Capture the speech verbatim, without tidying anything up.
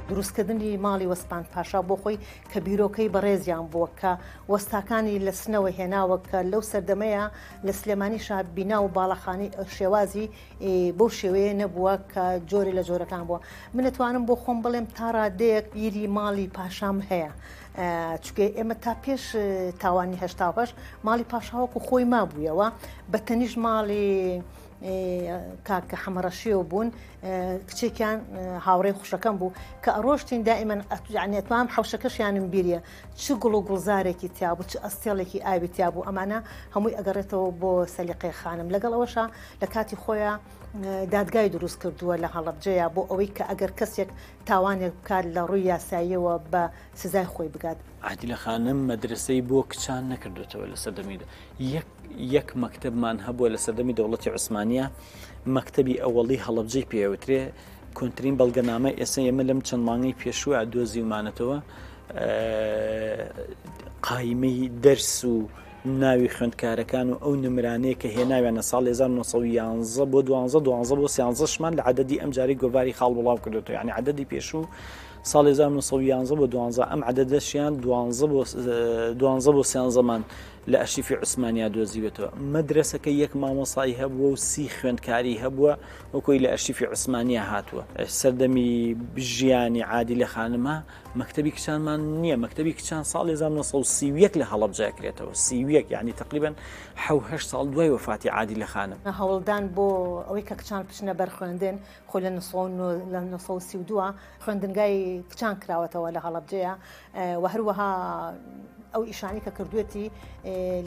دروستکردنی ماڵی وەسپان پاشا بۆ خۆی کە بیرۆکەی بەڕێزیان بووە کە وەستاکانی لە سنەوە هێناوە کە لەو سەردەمەیە لە سلێمانیشا بینا و باڵەخانی شێوازی بەو شێوەیە نەبووە کە جۆری لە جۆرەکان بووە. من دەتوانم بۆ خۆم بڵێم تا ڕادەیەک بیری ماڵی پاشام هەیە، چونکە ئێمە تا پێش تاوانی هەشتا و هەشت ماڵی پاشاوەکو خۆی مابوویەوە، بە تەنیژ ماڵی کاکە حەمەڕەشیەوە بوون، کچێکیان هاوڕێی خوشەکەم بوو کە ئەڕۆشتین دائیمەن یعنێتوام حەوشەکەشیانم بیریە چ گوڵ و گوڵزارێکی تیا بوو، چ ئەستێڵێکی ئاوی تیا بوو، ئەمانە هەمووی ئەگەڕێتەوە بۆ سەلیقەی خانم. لەگەڵ ئەوەشە لە کاتی خۆیان دادگای دروست کردووە لە هەڵەبجەیە بۆ ئەوەی کە ئەگەر کەسێک تاوانێک بکات لە ڕووی یاساییەوە بە سزای خۆی بگات. عادیلە خانم مەدرسەی بۆ کچان نەکردوێتەوە لە سەردەمیدا. یەک مەکتەبمان هەبووە لە سەردەمی دەوڵەتی عوسمانیە، مەکتەبی ئەوەڵی هەڵەبجەی پێوترێ، کۆنترین بەڵگەنامە ئێستا ئێمە لەم چەند مانگەی پێشووە دۆزیومانەتەوە قایمەی دەرس و ناوی خوێندکارەکان و ئەو نمرانەیە کە هێناویانە ساڵ هەزار و نۆ سەد و یانزە بۆ دوانزە دوانزە بۆ سیانزە شمان لە عەدەدی ئەم جاری گۆڤاری خاڵ بڵاو کردوێتەوە، یعنی عەدەدی پێشوو ساڵ هەزار و نۆ سەد و یانزە بۆ دوانزە ئەم عەدەدەشیان دوانزە بۆ سیانزەمان لە ئەرشیفی عوسمانیا دۆزیوێتەوە. مەدرسەکە یەک مامۆسایی هەبووە و سی خوێندکاری هەبووە وەکۆی لە ئەرشیفی عوسمانیا هاتووە. سەردەمی ژیانی عادیلە خانمە مەکتەبی کچانمان نییە، مەکتەبی کچان ساڵ هەزار و نۆ سەد و سی و یەک لە هەڵەبجە کرێتەوە، سی و یەک یعنی تقریبا حەو هەشت ساڵ دوای وەفاتی عادیلە خانم. هەوڵدان بۆ ئەوەی کە کچان بچنە بەر خوێندن خۆ لە نۆ سەد و سی و دووە خوێندنگای کچان کراوەتەوە لە هەڵەبجەیە و هەروەها ئەو ئیشانی کە کردوێتی